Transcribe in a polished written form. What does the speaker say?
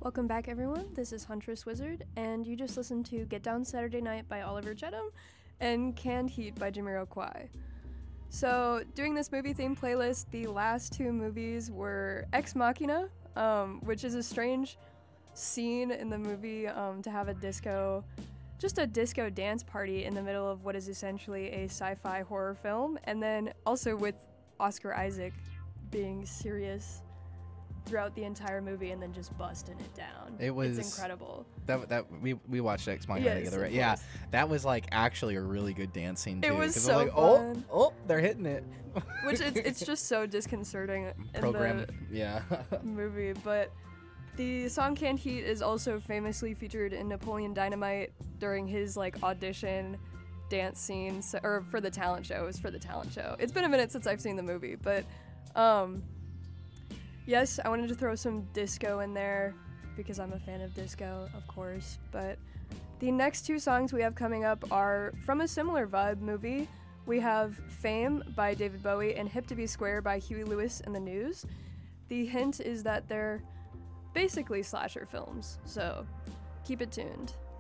Welcome back, everyone. This is Huntress Wizard, and you just listened to Get Down Saturday Night by Oliver Chedham and Canned Heat by Jamiroquai. So, doing this movie theme playlist, the last two movies were Ex Machina, which is a strange scene in the movie to have a disco dance party in the middle of what is essentially a sci-fi horror film, and then also with Oscar Isaac being serious throughout the entire movie and then just busting it down. It's incredible. That we watched Ex Machina together, right? Yeah, that was like actually a really good dance scene too. It was so like, fun. Oh, they're hitting it. Which it's just so disconcerting in the movie. But the song Canned Heat is also famously featured in Napoleon Dynamite during his like audition dance scenes, or for the talent show. It was for the talent show. It's been a minute since I've seen the movie, but yes, I wanted to throw some disco in there because I'm a fan of disco, of course. But the next two songs we have coming up are from a similar vibe movie. We have Fame by David Bowie and Hip to Be Square by Huey Lewis and the News. The hint is that they're basically slasher films, so keep it tuned.